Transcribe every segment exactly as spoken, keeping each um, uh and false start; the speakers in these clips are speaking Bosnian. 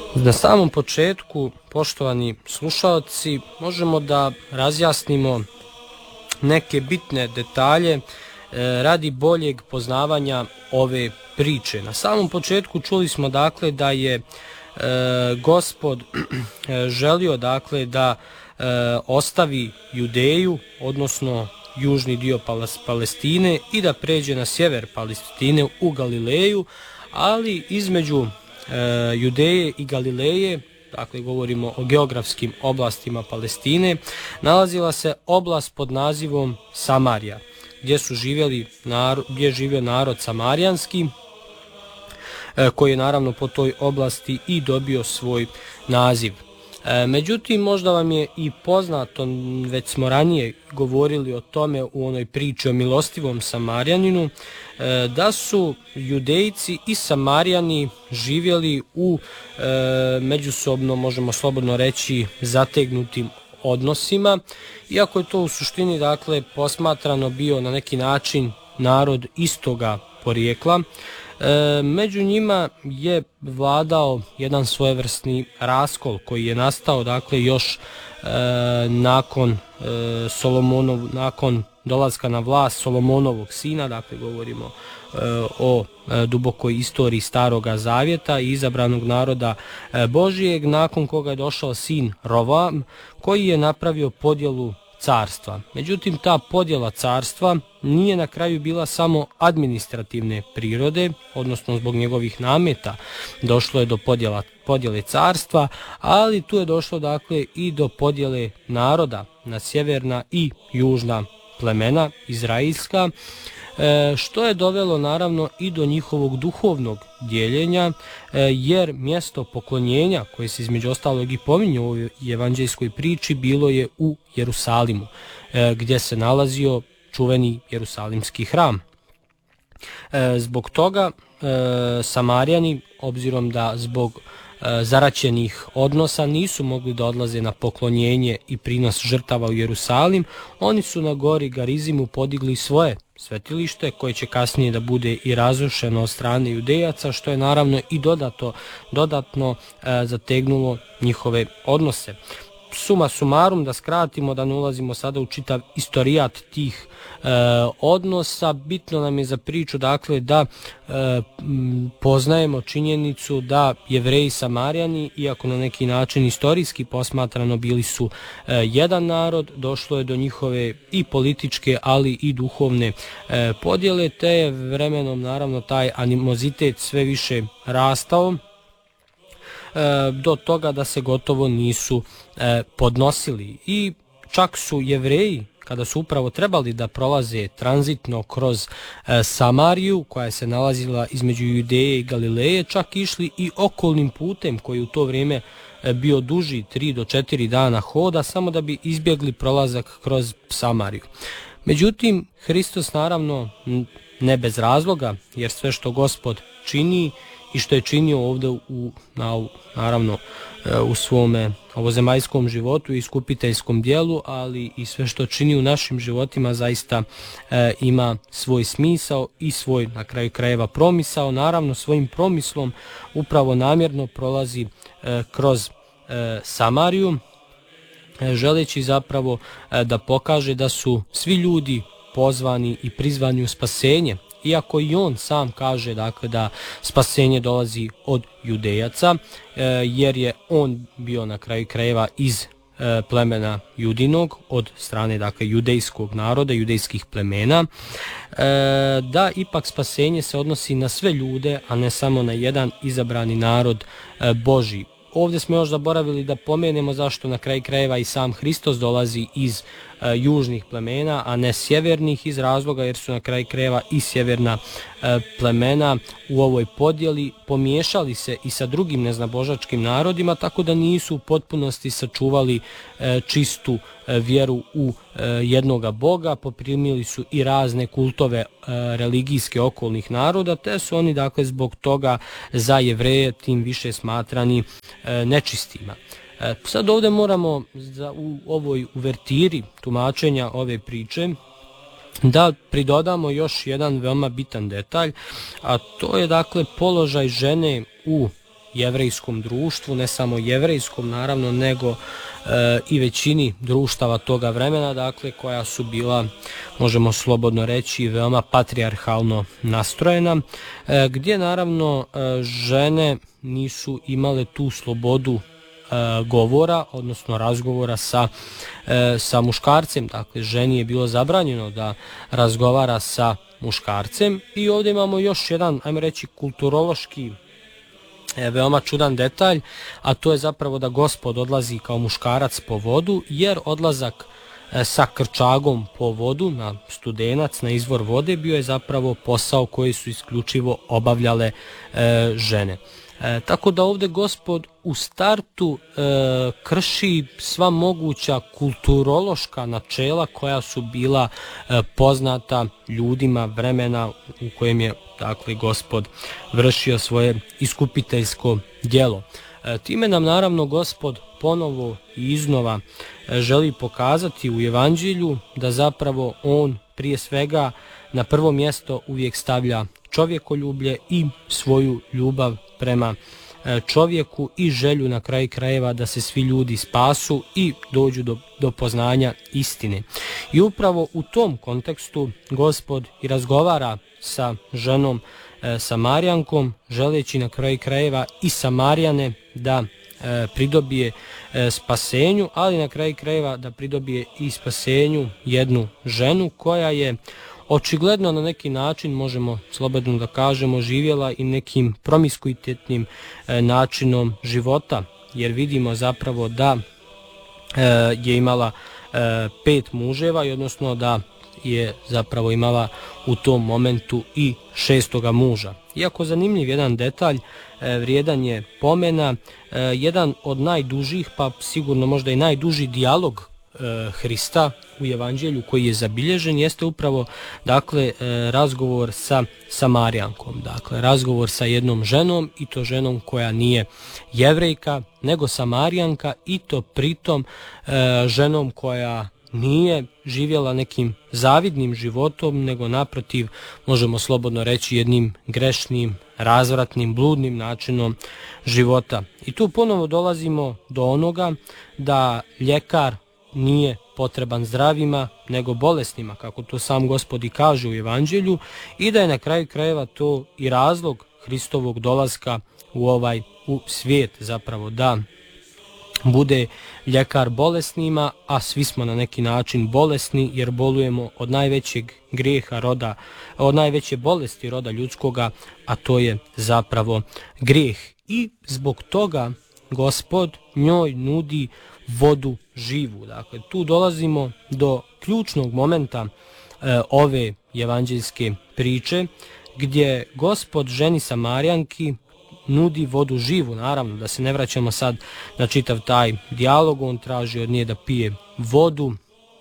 Na samom početku, poštovani slušalci, možemo da razjasnimo neke bitne detalje e, radi boljeg poznavanja ove priče. Na samom početku čuli smo dakle da je e, Gospod želio dakle da e, ostavi Judeju, odnosno južni dio Palestine i da pređe na sjever Palestine u Galileju, ali između e, Judeje i Galileje, dakle govorimo o geografskim oblastima Palestine, nalazila se oblast pod nazivom Samarija, gdje su živjeli narod, gdje je živio narod samarijanski, e, koji je naravno po toj oblasti i dobio svoj naziv. E, međutim, možda vam je i poznato, već smo ranije govorili o tome u onoj priči o milostivom Samarijaninu, e, da su Judejci i Samarijani živjeli u e, međusobno, možemo slobodno reći, zategnutim odnosima, iako je to u suštini dakle posmatrano bio na neki način narod istoga porijekla. E, među njima je vladao jedan svojevrsni raskol koji je nastao dakle još e, nakon e, Solomonov, nakon dolaska na vlast Solomonovog sina, dakle govorimo e, o e, dubokoj istoriji Staroga Zavjeta i izabranog naroda e, Božijeg, nakon koga je došao sin Rovam koji je napravio podjelu carstva. Međutim, ta podjela carstva nije na kraju bila samo administrativne prirode, odnosno zbog njegovih nameta došlo je do podjela, podjele carstva, ali tu je došlo dakle i do podjele naroda na sjeverna i južna plemena izraelska, što je dovelo naravno i do njihovog duhovnog dijeljenja, jer mjesto poklonjenja koje se između ostalog i pominje u ovoj evanđeljskoj priči bilo je u Jerusalimu, gdje se nalazio čuveni Jerusalimski hram. Zbog toga Samarijani, obzirom da zbog zaraćenih odnosa nisu mogli da odlaze na poklonjenje i prinos žrtava u Jerusalim, oni su na gori Garizimu podigli svoje svetilište koje će kasnije da bude i razrušeno od strane Judejaca, što je naravno i dodato, dodatno e, zategnulo njihove odnose. Suma sumarum, da skratimo, da ne ulazimo sada u čitav istorijat tih e, odnosa, bitno nam je za priču dakle da e, m, poznajemo činjenicu da Jevreji i Samarijani, iako na neki način istorijski posmatrano bili su e, jedan narod, došlo je do njihove i političke ali i duhovne e, podjele, te je vremenom naravno taj animozitet sve više rastao do toga da se gotovo nisu e, podnosili. I čak su Jevreji, kada su upravo trebali da prolaze tranzitno kroz e, Samariju, koja se nalazila između Judeje i Galileje, čak išli i okolnim putem koji u to vrijeme e, bio duži tri do četiri dana hoda, samo da bi izbjegli prolazak kroz Samariju. Međutim, Hristos naravno ne bez razloga, jer sve što Gospod čini i što je činio ovdje u, na, naravno u svome ovozemaljskom životu i iskupiteljskom dijelu, ali i sve što čini u našim životima zaista e, ima svoj smisao i svoj na kraju krajeva promisao. Naravno svojim promislom upravo namjerno prolazi e, kroz e, Samariju, e, želeći zapravo e, da pokaže da su svi ljudi pozvani i prizvani u spasenje, iako i on sam kaže dakle da spasenje dolazi od Judejaca, e, jer je on bio na kraju krajeva iz e, plemena Judinog, od strane dakle judejskog naroda, judejskih plemena, e, da ipak spasenje se odnosi na sve ljude, a ne samo na jedan izabrani narod e, Božji. Ovdje smo još zaboravili da pomenemo zašto na kraju krajeva i sam Hristos dolazi iz e, južnih plemena, a ne sjevernih, iz razloga jer su na kraju krajeva i sjeverna e, plemena u ovoj podjeli pomiješali se i sa drugim neznabožačkim narodima, tako da nisu u potpunosti sačuvali e, čistu e, vjeru u e, jednoga Boga, poprimili su i razne kultove e, religijske okolnih naroda, te su oni dakle zbog toga za Jevreje tim više smatrani e, nečistima. E, sad ovdje moramo za, u ovoj uvertiri tumačenja ove priče da pridodamo još jedan veoma bitan detalj, a to je dakle položaj žene u jevrejskom društvu, ne samo jevrejskom naravno, nego e, i većini društava toga vremena, dakle koja su bila, možemo slobodno reći, veoma patrijarhalno nastrojena, e, gdje naravno e, žene nisu imale tu slobodu govora, odnosno razgovora sa, e, sa muškarcem. Dakle, ženi je bilo zabranjeno da razgovara sa muškarcem i ovdje imamo još jedan, ajmo reći, kulturološki e, veoma čudan detalj, a to je zapravo da Gospod odlazi kao muškarac po vodu, jer odlazak e, sa krčagom po vodu na Studenac, na izvor vode, bio je zapravo posao koji su isključivo obavljale e, žene. E, tako da ovdje Gospod u startu e, krši sva moguća kulturološka načela koja su bila e, poznata ljudima vremena u kojem je, dakle, Gospod vršio svoje iskupiteljsko djelo. E, time nam naravno Gospod ponovo i iznova e, želi pokazati u Evanđelju da zapravo on prije svega na prvo mjesto uvijek stavlja čovjekoljublje i svoju ljubav prema čovjeku i želju na kraju krajeva da se svi ljudi spasu i dođu do, do poznanja istine. I upravo u tom kontekstu Gospod i razgovara sa ženom e, Samarijankom, želeći na kraju krajeva i Samarijane da e, pridobije e, spasenju, ali na kraju krajeva da pridobije i spasenju jednu ženu koja je očigledno na neki način, možemo slobodno da kažemo, živjela i nekim promiskuitetnim e, načinom života, jer vidimo zapravo da e, je imala e, pet muževa, i odnosno da je zapravo imala u tom momentu i šestoga muža. Iako zanimljiv jedan detalj, e, vrijedan je pomena, e, jedan od najdužih, pa sigurno možda i najduži dijalog Hrista u Evanđelju koji je zabilježen jeste upravo, dakle, razgovor sa Samarijankom, dakle razgovor sa jednom ženom, i to ženom koja nije jevrejka nego Samarijanka, i to pritom ženom koja nije živjela nekim zavidnim životom, nego naprotiv, možemo slobodno reći, jednim grešnim, razvratnim, bludnim načinom života. I tu ponovo dolazimo do onoga da ljekar nije potreban zdravima nego bolesnima, kako to sam Gospod i kaže u Evanđelju, i da je na kraju krajeva to i razlog Hristovog dolaska u ovaj u svijet, zapravo da bude ljekar bolesnima, a svi smo na neki način bolesni jer bolujemo od najvećeg grijeha roda, od najveće bolesti roda ljudskoga, a to je zapravo grijeh. I zbog toga Gospod njoj nudi vodu živu. Dakle, tu dolazimo do ključnog momenta e, ove evanđeljske priče, gdje Gospod ženi Samarijanki nudi vodu živu. Naravno, da se ne vraćamo sad na čitav taj dijalog, on traži od nje da pije vodu.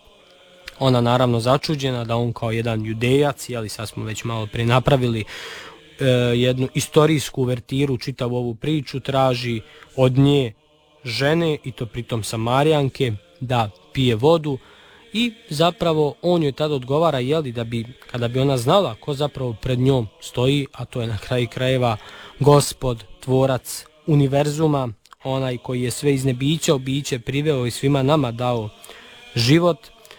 Ona naravno začuđena da on kao jedan judejac, jeli sad smo već malo prije napravili e, jednu istorijsku uvertiru, čitavu ovu priču, traži od nje žene, i to pritom Samarijanke, da pije vodu, i zapravo on joj tada odgovara, jeli, da bi, kada bi ona znala ko zapravo pred njom stoji, a to je na kraju krajeva Gospod, tvorac univerzuma, onaj koji je sve iz nebića u biće priveo i svima nama dao život,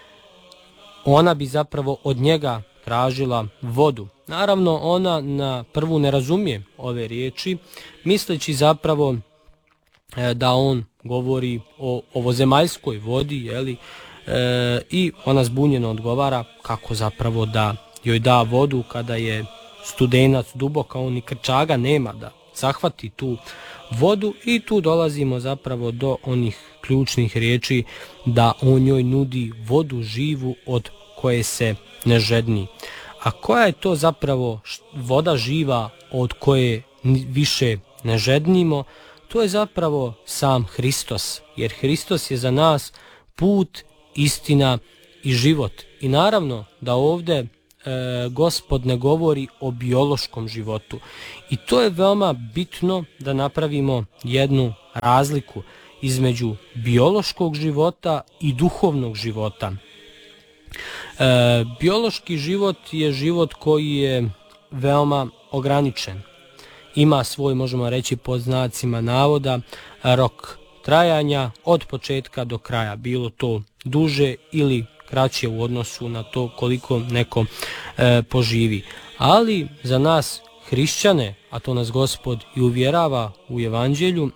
ona bi zapravo od njega tražila vodu. Naravno, ona na prvu ne razumije ove riječi, misleći zapravo da on govori o ovozemaljskoj vodi, jeli, e, i ona zbunjeno odgovara kako zapravo da joj da vodu kada je Studenac dubok, a on ni krčaga nema da zahvati tu vodu, i tu dolazimo zapravo do onih ključnih riječi da on njoj nudi vodu živu od koje se ne žedni. A koja je to zapravo voda živa od koje više ne žednimo? To je zapravo sam Hristos, jer Hristos je za nas put, istina i život. I naravno da ovdje e, Gospod ne govori o biološkom životu. I to je veoma bitno da napravimo jednu razliku između biološkog života i duhovnog života. E, biološki život je život koji je veoma ograničen. ima svoj, možemo reći pod znacima navoda, rok trajanja od početka do kraja, bilo to duže ili kraće u odnosu na to koliko neko e, poživi. Ali za nas hrišćane, a to nas Gospod i uvjerava u Evanđelju,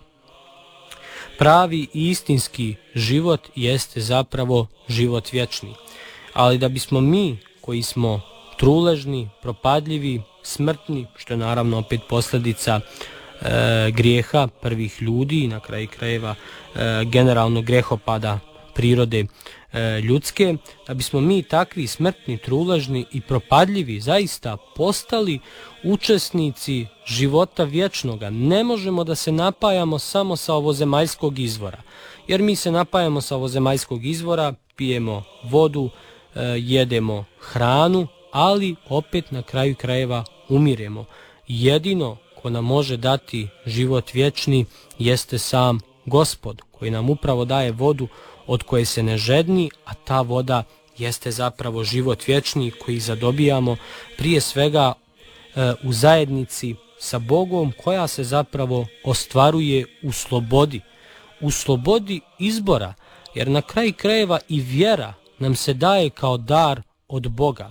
pravi i istinski život jeste zapravo život vječni. Ali da bismo mi koji smo truležni, propadljivi, smrtni, što je naravno opet posljedica e, grijeha prvih ljudi i na kraju krajeva e, generalno grehopada prirode e, ljudske, da bismo mi takvi smrtni, truležni i propadljivi zaista postali učesnici života vječnoga, ne možemo da se napajamo samo sa ovozemaljskog izvora, jer mi se napajamo sa ovozemaljskog izvora, pijemo vodu, e, jedemo hranu, ali opet na kraju krajeva umiremo. Jedino ko nam može dati život vječni jeste sam Gospod, koji nam upravo daje vodu od koje se ne žedni, a ta voda jeste zapravo život vječni koji zadobijamo prije svega e, u zajednici sa Bogom, koja se zapravo ostvaruje u slobodi, u slobodi izbora, jer na kraju krajeva i vjera nam se daje kao dar od Boga.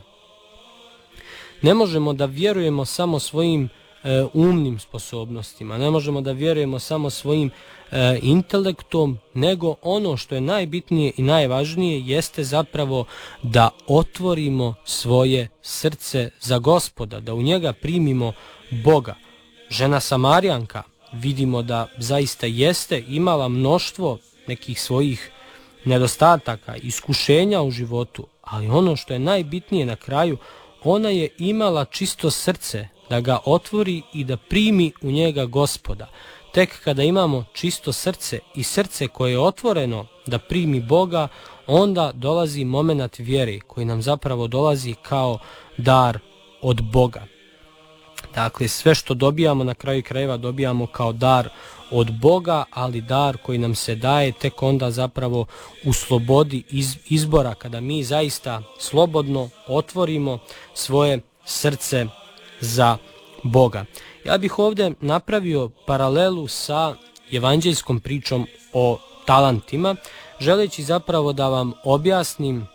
Ne možemo da vjerujemo samo svojim e, umnim sposobnostima, ne možemo da vjerujemo samo svojim e, intelektom, nego ono što je najbitnije i najvažnije jeste zapravo da otvorimo svoje srce za Gospoda, da u njega primimo Boga. Žena Samarijanka, vidimo da zaista jeste imala mnoštvo nekih svojih nedostataka, iskušenja u životu, ali ono što je najbitnije na kraju, ona je imala čisto srce da ga otvori i da primi u njega Gospoda. Tek kada imamo čisto srce i srce koje je otvoreno da primi Boga, onda dolazi momenat vjere koji nam zapravo dolazi kao dar od Boga. Dakle, sve što dobijamo na kraju krajeva dobijamo kao dar od Boga, ali dar koji nam se daje tek onda zapravo u slobodi iz, izbora, kada mi zaista slobodno otvorimo svoje srce za Boga. Ja bih ovdje napravio paralelu sa evanđeljskom pričom o talentima, želeći zapravo da vam objasnim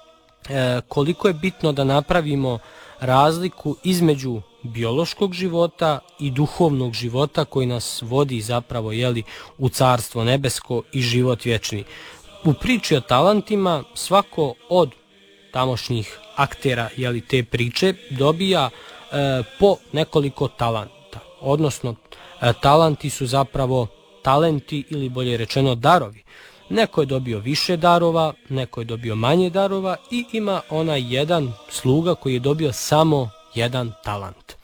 e, koliko je bitno da napravimo razliku između biološkog života i duhovnog života koji nas vodi zapravo jeli, u carstvo nebesko i život vječni. U priči o talentima svako od tamošnjih aktera jeli, te priče dobija e, po nekoliko talenta, odnosno e, talanti su zapravo talenti ili bolje rečeno darovi. Neko je dobio više darova, neko je dobio manje darova i ima onaj jedan sluga koji je dobio samo jedan talant.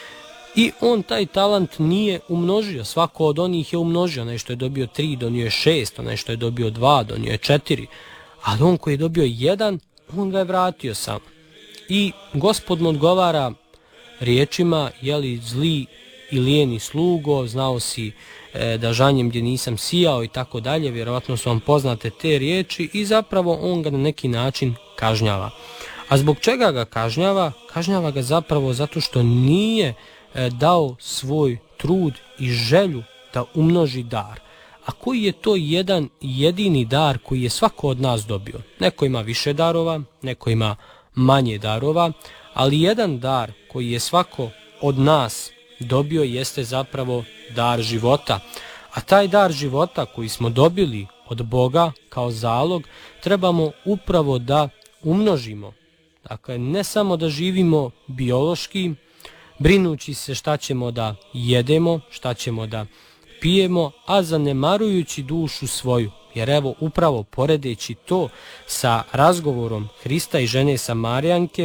I on taj talant nije umnožio, svako od onih je umnožio, onaj što je dobio tri, donio je šest, onaj što je dobio dva, donio je četiri, ali on koji je dobio jedan, on ga je vratio sam. I Gospod mu odgovara riječima, jeli zli i lijeni slugo, znao si e, da žanjem gdje nisam sijao i tako dalje, vjerovatno su vam poznate te riječi i zapravo on ga na neki način kažnjava. A zbog čega ga kažnjava? Kažnjava ga zapravo zato što nije e, dao svoj trud i želju da umnoži dar. A koji je to jedan jedini dar koji je svako od nas dobio? Neko ima više darova, neko ima manje darova, ali jedan dar koji je svako od nas dobio jeste zapravo dar života. A taj dar života koji smo dobili od Boga kao zalog trebamo upravo da umnožimo. Dakle, ne samo da živimo biološki, brinući se šta ćemo da jedemo, šta ćemo da pijemo, a zanemarujući dušu svoju. Jer evo, upravo poredeći to sa razgovorom Hrista i žene Samarijanke,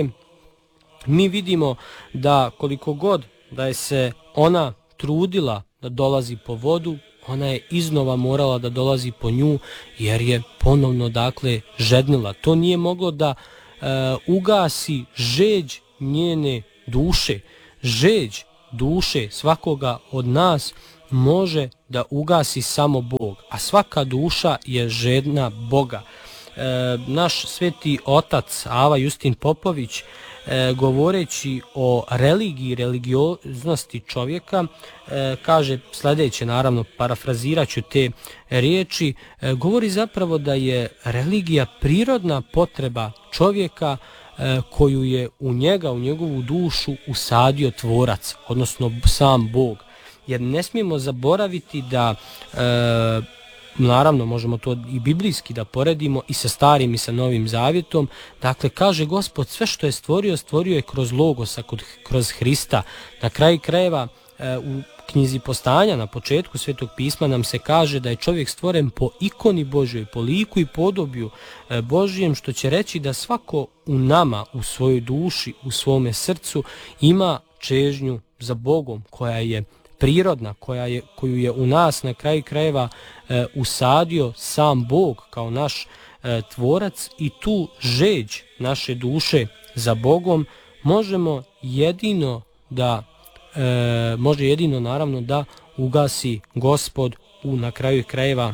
mi vidimo da koliko god da je se ona trudila da dolazi po vodu, ona je iznova morala da dolazi po nju, jer je ponovno dakle žednila. To nije moglo da e, ugasi žeđ njene duše. Žeđ duše svakoga od nas može da ugasi samo Bog, a svaka duša je žedna Boga. E, naš sveti otac Ava Justin Popović e, govoreći o religiji, religioznosti čovjeka, e, kaže sljedeće, naravno parafrazirat ću te riječi, e, govori zapravo da je religija prirodna potreba čovjeka e, koju je u njega, u njegovu dušu usadio tvorac, odnosno sam Bog. Jer ne smijemo zaboraviti da e, naravno možemo to i biblijski da poredimo i sa starim i sa novim zavjetom. Dakle, kaže Gospod, sve što je stvorio, stvorio je kroz Logosa, kroz Hrista. Na kraju krajeva u knjizi Postanja, na početku Svetog pisma nam se kaže da je čovjek stvoren po ikoni Božjoj, po liku i podobju Božjem, što će reći da svako u nama, u svojoj duši, u svome srcu ima čežnju za Bogom, koja je prirodna, koja je, koju je u nas na kraju krajeva e, usadio sam Bog kao naš e, tvorac, i tu žeđ naše duše za Bogom možemo jedino da e, može jedino naravno da ugasi Gospod u na kraju krajeva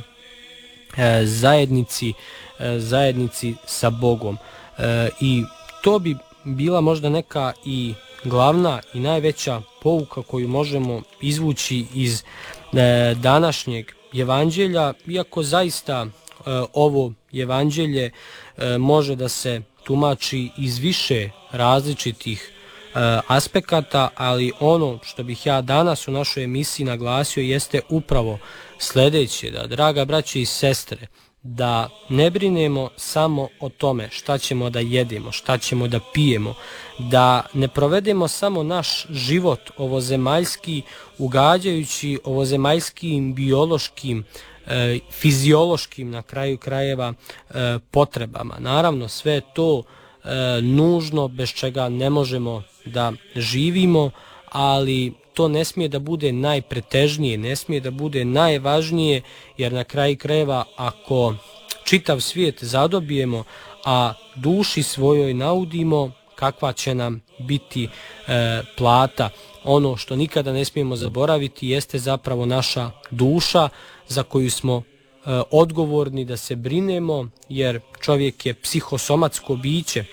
e, zajednici e, zajednici sa Bogom. E, i to bi bila možda neka i glavna i najveća pouka koju možemo izvući iz e, današnjeg evanđelja, iako zaista e, ovo evanđelje e, može da se tumači iz više različitih e, aspekata, ali ono što bih ja danas u našoj emisiji naglasio jeste upravo sljedeće, da, draga braće i sestre, da ne brinemo samo o tome šta ćemo da jedemo, šta ćemo da pijemo, da ne provedemo samo naš život ovozemaljski ugađajući ovozemaljskim biološkim, e, fiziološkim na kraju krajeva e, potrebama. Naravno, sve to e, nužno, bez čega ne možemo da živimo, ali to ne smije da bude najpretežnije, ne smije da bude najvažnije, jer na kraju krajeva ako čitav svijet zadobijemo, a duši svojoj naudimo, kakva će nam biti e, plata. Ono što nikada ne smijemo zaboraviti jeste zapravo naša duša za koju smo e, odgovorni da se brinemo, jer čovjek je psihosomatsko biće.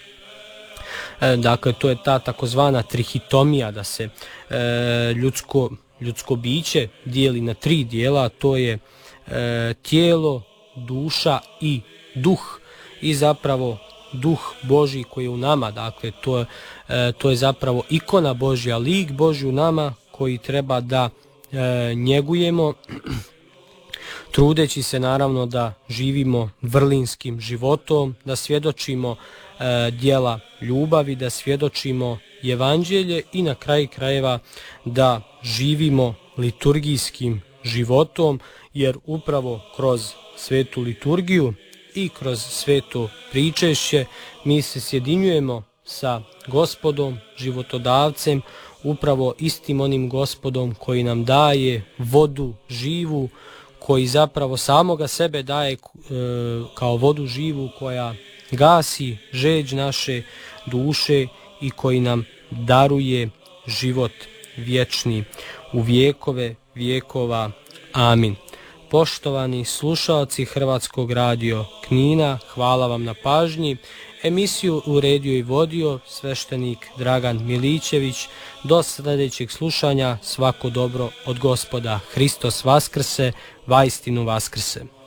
Dakle, to je ta takozvana trihitomija, da se e, ljudsko, ljudsko biće dijeli na tri dijela, to je e, tijelo, duša i duh. I zapravo duh Božji koji je u nama, dakle to je, e, to je zapravo ikona Božja, lik Božji u nama koji treba da e, njegujemo, trudeći se naravno da živimo vrlinskim životom, da svjedočimo e, djela ljubavi, da svjedočimo evanđelje i na kraju krajeva da živimo liturgijskim životom, jer upravo kroz svetu liturgiju i kroz sveto pričešće mi se sjedinjujemo sa Gospodom, životodavcem, upravo istim onim Gospodom koji nam daje vodu živu, koji zapravo samoga sebe daje e, kao vodu živu koja gasi žeđ naše duše i koji nam daruje život vječni u vjekove vjekova. Amin. Poštovani slušalci Hrvatskog radio Knina, hvala vam na pažnji. Emisiju uredio i vodio sveštenik Dragan Milićević. Do sljedećeg slušanja, svako dobro od Gospoda. Hristos vaskrse, vaistinu vaskrse.